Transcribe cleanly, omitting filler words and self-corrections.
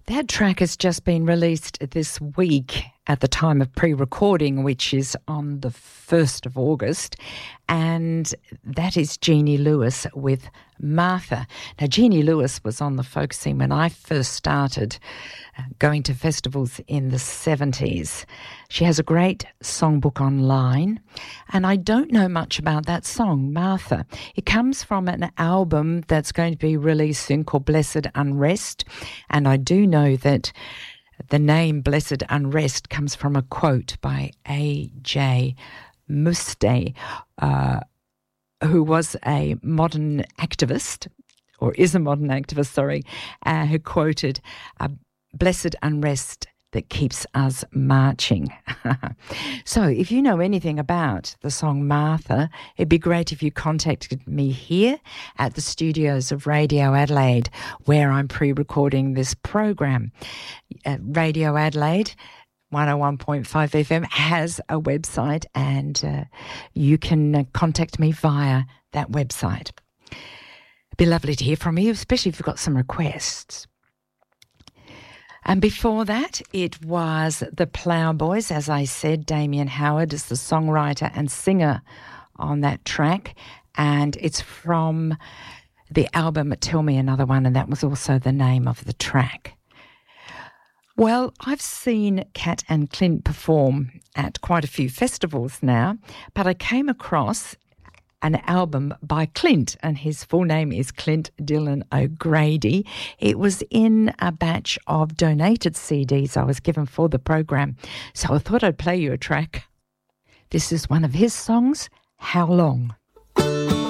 That track has just been released this week at the time of pre-recording, which is on the 1st of August, and that is Jeannie Lewis with Martha. Now, Jeannie Lewis was on the folk scene when I first started going to festivals in the 70s. She has a great songbook online, and I don't know much about that song, Martha. It comes from an album that's going to be released soon called Blessed Unrest, and I do know that the name Blessed Unrest comes from a quote by A.J. Muste, who was a modern activist, or is a modern activist, who quoted, "Blessed unrest that keeps us marching." So if you know anything about the song Martha, it'd be great if you contacted me here at the studios of Radio Adelaide, where I'm pre-recording this program. Radio Adelaide 101.5 FM has a website, and you can contact me via that website. It'd be lovely to hear from you, especially if you've got some requests. And before that, it was the Ploughboys. As I said, Damien Howard is the songwriter and singer on that track, and it's from the album Tell Me Another One, and that was also the name of the track. Well, I've seen Cat and Clint perform at quite a few festivals now, but I came across an album by Clint, and his full name is Clint Dylan O'Grady. It was in a batch of donated CDs I was given for the program, so I thought I'd play you a track. This is one of his songs, How Long?